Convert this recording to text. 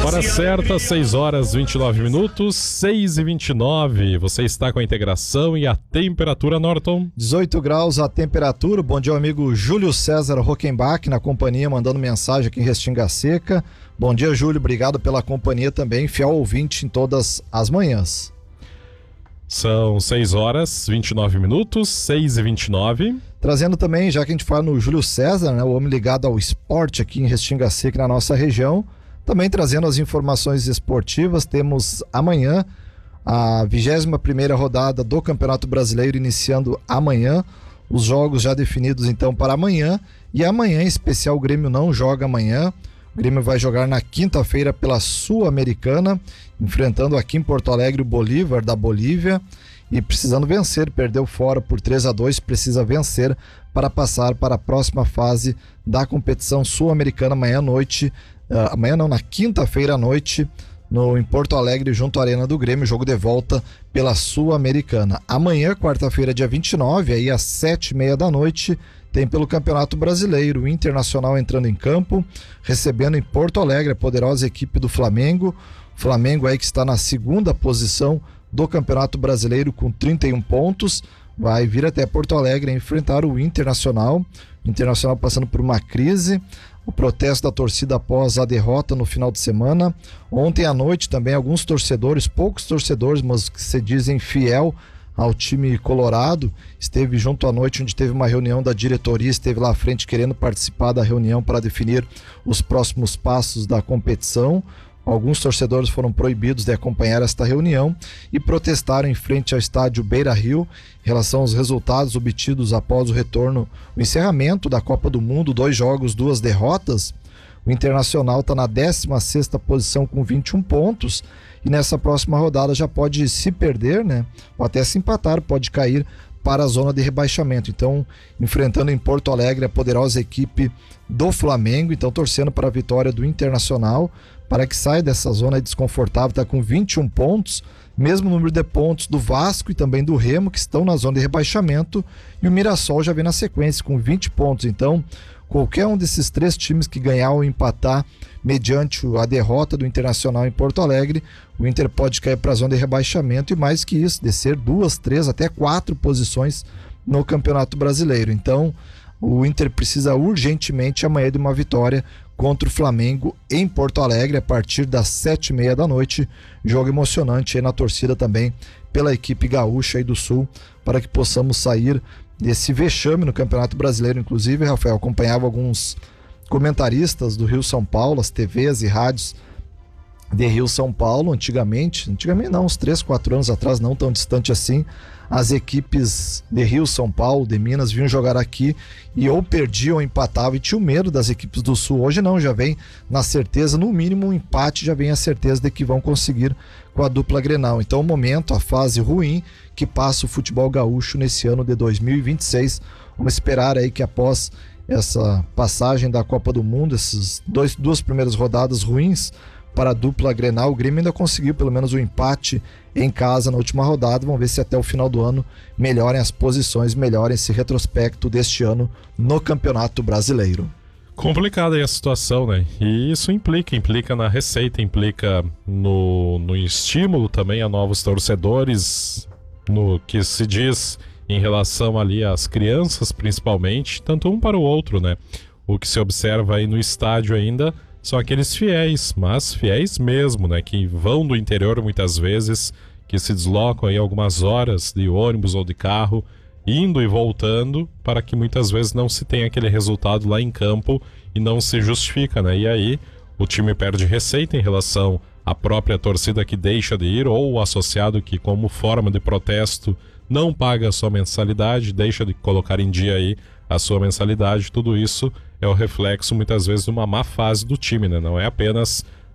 Hora certa, 6 horas 29 minutos, 6h29. Você está com a integração e a temperatura, Norton? 18 graus a temperatura. Bom dia, amigo Júlio César Rockenbach na companhia, mandando mensagem aqui em Restinga Seca. Bom dia, Júlio. Obrigado pela companhia também, fiel ouvinte em todas as manhãs. São 6 horas 29 minutos, 6h29. Trazendo também, já que a gente fala no Júlio César, né, o homem ligado ao esporte aqui em Restinga Seca, na nossa região, também trazendo as informações esportivas. Temos amanhã a 21ª rodada do Campeonato Brasileiro iniciando amanhã, os jogos já definidos então para amanhã, e amanhã em especial o Grêmio não joga amanhã. O Grêmio vai jogar na quinta-feira pela Sul-Americana, enfrentando aqui em Porto Alegre o Bolívar da Bolívia, e precisando vencer, perdeu fora por 3-2, precisa vencer para passar para a próxima fase da competição sul-americana amanhã à noite, na quinta-feira à noite, em Porto Alegre, junto à Arena do Grêmio, jogo de volta pela Sul-Americana. Amanhã, quarta-feira, dia 29, aí às 7h30 da noite, tem pelo Campeonato Brasileiro, o Internacional entrando em campo, recebendo em Porto Alegre a poderosa equipe do Flamengo. Flamengo aí que está na segunda posição do Campeonato Brasileiro com 31 pontos, vai vir até Porto Alegre enfrentar o Internacional. O Internacional passando por uma crise, o protesto da torcida após a derrota no final de semana. Ontem à noite também alguns torcedores, poucos torcedores, mas que se dizem fiel ao time colorado, esteve junto à noite onde teve uma reunião da diretoria, esteve lá à frente querendo participar da reunião para definir os próximos passos da competição. Alguns torcedores foram proibidos de acompanhar esta reunião e protestaram em frente ao estádio Beira-Rio em relação aos resultados obtidos após o encerramento da Copa do Mundo, 2 jogos, 2 derrotas. O Internacional está na 16ª posição com 21 pontos e nessa próxima rodada já pode se perder, né? Ou até se empatar, pode cair para a zona de rebaixamento. Então, enfrentando em Porto Alegre a poderosa equipe do Flamengo, então torcendo para a vitória do Internacional, para que saia dessa zona desconfortável. Está com 21 pontos, mesmo número de pontos do Vasco e também do Remo, que estão na zona de rebaixamento, e o Mirassol já vem na sequência com 20 pontos. Então, qualquer um desses 3 times que ganhar ou empatar mediante a derrota do Internacional em Porto Alegre, o Inter pode cair para a zona de rebaixamento e, mais que isso, descer 2, 3, até 4 posições no Campeonato Brasileiro. Então, o Inter precisa urgentemente amanhã de uma vitória contra o Flamengo em Porto Alegre a partir das 7h30 da noite. Jogo emocionante aí na torcida também pela equipe gaúcha aí do Sul, para que possamos sair desse vexame no Campeonato Brasileiro. Inclusive, Rafael, acompanhava alguns comentaristas do Rio São Paulo, as TVs e rádios de Rio São Paulo, antigamente não, uns 3, 4 anos atrás, não tão distante assim, as equipes de Rio, São Paulo, de Minas vinham jogar aqui e ou perdiam ou empatavam, e tinham medo das equipes do Sul. Hoje não, já vem na certeza, no mínimo um empate, já vem a certeza de que vão conseguir com a dupla Grenal. Então o momento, a fase ruim que passa o futebol gaúcho nesse ano de 2026, vamos esperar aí que após essa passagem da Copa do Mundo, essas 2 primeiras rodadas ruins para a dupla Grenal, o Grêmio ainda conseguiu pelo menos um empate em casa na última rodada. Vamos ver se até o final do ano melhorem as posições, melhorem esse retrospecto deste ano no Campeonato Brasileiro. Complicada aí a situação, né? E isso implica na receita, implica no estímulo também a novos torcedores, no que se diz em relação ali às crianças principalmente, tanto um para o outro, né? O que se observa aí no estádio ainda são aqueles fiéis, mas fiéis mesmo, né? Que vão do interior muitas vezes, que se deslocam aí algumas horas de ônibus ou de carro, indo e voltando, para que muitas vezes não se tenha aquele resultado lá em campo e não se justifica, né? E aí o time perde receita em relação à própria torcida que deixa de ir, ou o associado que, como forma de protesto, não paga a sua mensalidade, deixa de colocar em dia aí a sua mensalidade. Tudo isso é o reflexo muitas vezes de uma má fase do time, né? Não é apenas